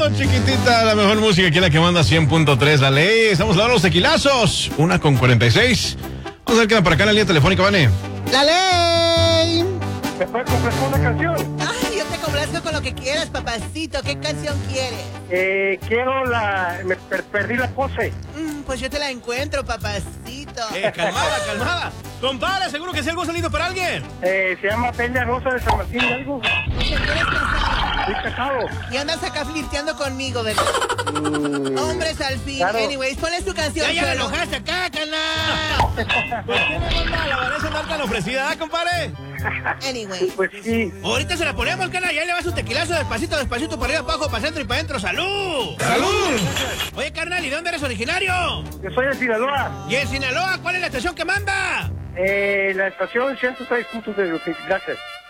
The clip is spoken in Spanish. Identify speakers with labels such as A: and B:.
A: Chiquitita, la mejor música aquí, la que manda 100.3, la ley. Estamos hablando de los tequilazos. 1:46. Vamos a ver qué da para acá en la línea telefónica, ¿vale?
B: ¡La ley!
C: ¿Me puedes complazar una canción?
B: Ay, yo te complazco con lo que quieras, papacito. ¿Qué canción quieres?
C: Quiero perdí la pose.
B: Pues yo te la encuentro, papacito.
A: Calmada. Compadre, seguro que si algo salido para alguien.
C: Se llama Peña Rosa de San Martín, algo.
B: ¿Te quieres casar?
C: Estoy casado.
B: Y andas acá flirteando conmigo, ¿verdad? Hombres al fin.
C: Claro.
B: Anyways, ponle tu canción.
A: Ya la
B: Cholo.
A: enojaste acá, canal. ¿Por qué me manda la Vanessa andar tan ofrecida, compadre?
B: Anyway.
C: Pues sí.
A: Ahorita se la ponemos, canal. Ya le vas un tequilazo despacito, para arriba, para abajo, para centro y para adentro. ¡Salud! ¡Salud! Oye, carnal, ¿y de dónde eres originario?
C: Yo soy de Sinaloa.
A: ¿Y en Sinaloa cuál es la estación que manda?
C: La estación 106 puntos de Gracias.